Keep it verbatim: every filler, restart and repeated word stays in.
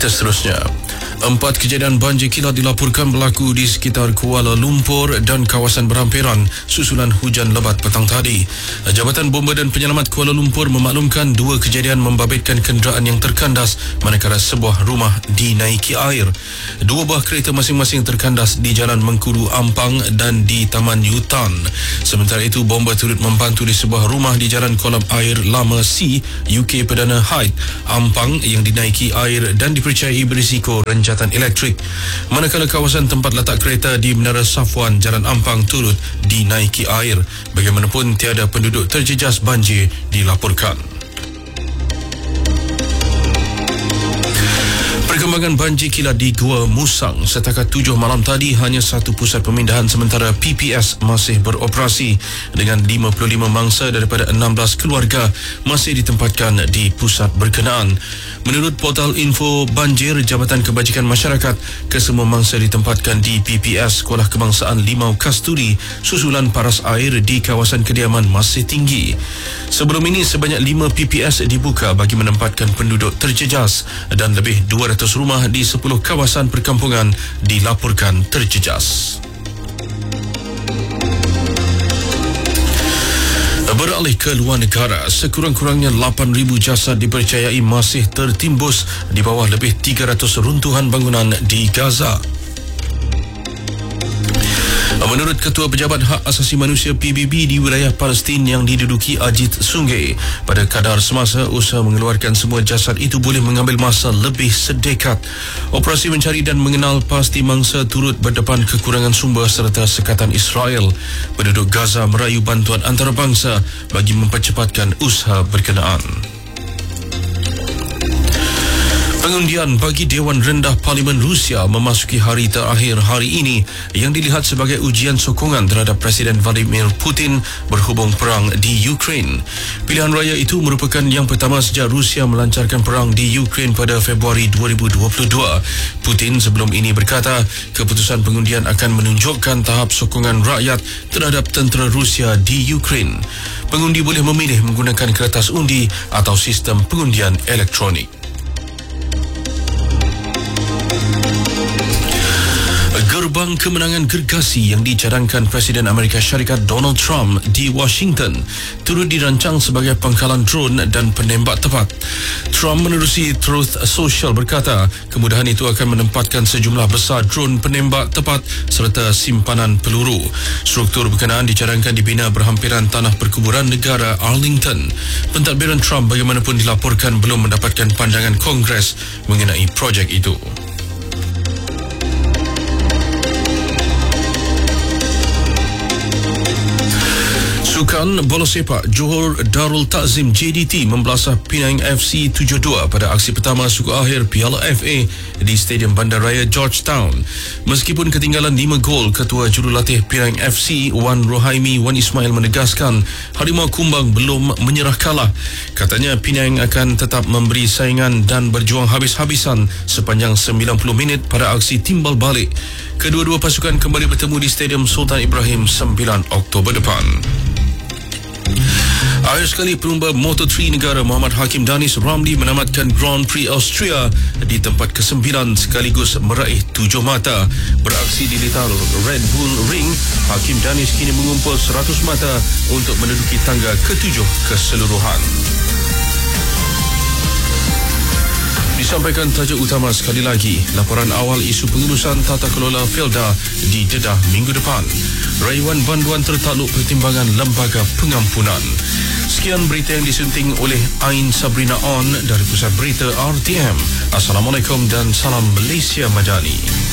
Berita seterusnya. Empat kejadian banjir kilat dilaporkan berlaku di sekitar Kuala Lumpur dan kawasan berhampiran susulan hujan lebat petang tadi. Jabatan Bomba dan Penyelamat Kuala Lumpur memaklumkan dua kejadian membabitkan kenderaan yang terkandas manakala sebuah rumah dinaiki air. Dua buah kereta masing-masing terkandas di Jalan Mengkudu Ampang dan di Taman Yutan. Sementara itu, bomba turut membantu di sebuah rumah di Jalan Kolam Air Lama C, U K Perdana Height, Ampang yang dinaiki air dan dipercayai berisiko renjatan elektrik. Manakala kawasan tempat letak kereta di Menara Safwan, Jalan Ampang turut dinaiki air. Bagaimanapun, tiada penduduk terjejas banjir dilaporkan. Perkembangan banjir kilat di Gua Musang. Setakat tujuh malam tadi, hanya satu pusat pemindahan sementara P P S masih beroperasi dengan lima puluh lima mangsa daripada enam belas keluarga masih ditempatkan di pusat berkenaan. Menurut portal info banjir Jabatan Kebajikan Masyarakat, kesemua mangsa ditempatkan di P P S Sekolah Kebangsaan Limau Kasturi susulan paras air di kawasan kediaman masih tinggi. Sebelum ini, sebanyak lima P P S dibuka bagi menempatkan penduduk terjejas dan lebih dua ratus rumah di sepuluh kawasan perkampungan dilaporkan terjejas. Beralih ke luar negara, sekurang-kurangnya lapan ribu jasad dipercayai masih tertimbus di bawah lebih tiga ratus runtuhan bangunan di Gaza. Menurut Ketua Pejabat Hak Asasi Manusia P B B di wilayah Palestin yang diduduki Ajit Sungai, pada kadar semasa usaha mengeluarkan semua jasad itu boleh mengambil masa lebih sedekat. Operasi mencari dan mengenal pasti mangsa turut berdepan kekurangan sumber serta sekatan Israel. Penduduk Gaza merayu bantuan antarabangsa bagi mempercepatkan usaha berkenaan. Pengundian bagi Dewan Rendah Parlimen Rusia memasuki hari terakhir hari ini yang dilihat sebagai ujian sokongan terhadap Presiden Vladimir Putin berhubung perang di Ukraine. Pilihan raya itu merupakan yang pertama sejak Rusia melancarkan perang di Ukraine pada Februari dua ribu dua puluh dua. Putin sebelum ini berkata keputusan pengundian akan menunjukkan tahap sokongan rakyat terhadap tentera Rusia di Ukraine. Pengundi boleh memilih menggunakan kertas undi atau sistem pengundian elektronik. Gerbang kemenangan gergasi yang dicadangkan Presiden Amerika Syarikat Donald Trump di Washington turut dirancang sebagai pangkalan drone dan penembak tepat. Trump menerusi Truth Social berkata kemudahan itu akan menempatkan sejumlah besar drone penembak tepat serta simpanan peluru. Struktur berkenaan dicadangkan dibina berhampiran tanah perkuburan negara Arlington. Pentadbiran Trump bagaimanapun dilaporkan belum mendapatkan pandangan Kongres mengenai projek itu. Sukan bola sepak Johor Darul Takzim J D T membelasah Penang F C tujuh dua pada aksi pertama suku akhir Piala F A di Stadium Bandaraya Georgetown. Meskipun ketinggalan lima gol, Ketua Jurulatih Penang F C Wan Rohaimi Wan Ismail menegaskan Harimau Kumbang belum menyerah kalah. Katanya Penang akan tetap memberi saingan dan berjuang habis-habisan sepanjang sembilan puluh minit pada aksi timbal balik. Kedua-dua pasukan kembali bertemu di Stadium Sultan Ibrahim sembilan Oktober depan. Akhir sekali, pelumba Moto tiga negara Muhammad Hakim Danis Ramli menamatkan Grand Prix Austria di tempat kesembilan sekaligus meraih tujuh mata. Beraksi di litar Red Bull Ring, Hakim Danis kini mengumpul seratus mata untuk menduduki tangga ketujuh keseluruhan. Disampaikan tajuk utama sekali lagi, laporan awal isu pengurusan tata kelola Felda di Jeddah minggu depan. Rayuan banduan tertakluk pertimbangan lembaga pengampunan. Sekian berita yang disunting oleh Ain Sabrina On dari Pusat Berita R T M. Assalamualaikum dan salam Malaysia Madani.